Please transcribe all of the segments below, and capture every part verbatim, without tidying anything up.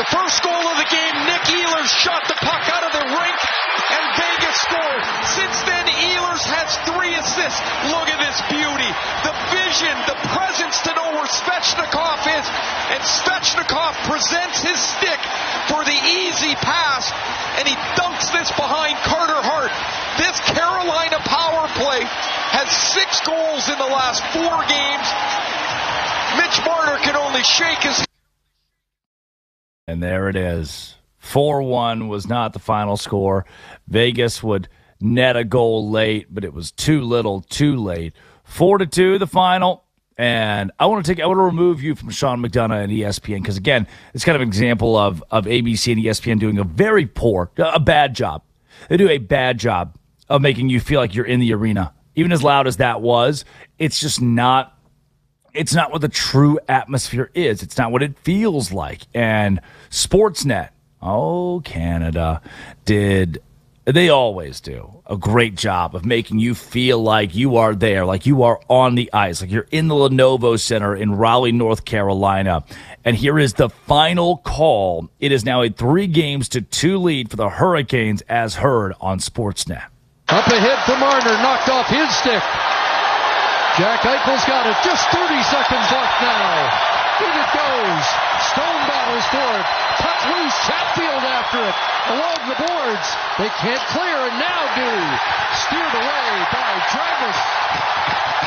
First goal of the game, Nick Ehlers shot the puck out of the rink, and Vegas scored. Since then, Ehlers has three assists. Look at this beauty. The vision, the presence to know where Svechnikov is, and Svechnikov presents his stick for the easy pass, and he dunks this behind Carter Hart. This Carolina power play has six goals in the last four games. Mitch Marner can only shake his. And there it is. four one was not the final score. Vegas would net a goal late, but it was too little, too late. four to two, the final. And I want to take, I want to remove you from Sean McDonough and E S P N because, again, it's kind of an example of, of A B C and E S P N doing a very poor, a bad job. They do a bad job of making you feel like you're in the arena. Even as loud as that was, it's just not, it's not what the true atmosphere is. It's not what it feels like. And Sportsnet, oh, Canada, did, they always do a great job of making you feel like you are there, like you are on the ice, like you're in the Lenovo Center in Raleigh, North Carolina. And here is the final call. It is now a three games to two lead for the Hurricanes, as heard on Sportsnet. Up ahead for Marner, knocked off his stick. Jack Eichel's got it. Just thirty seconds left now. In it goes. Stone battles for it. Puck loose. Chatfield after it. Along the boards. They can't clear and now do. Steered away by Travis.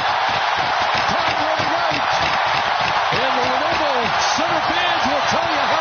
Time running right. And the Lenovo center fans will tell you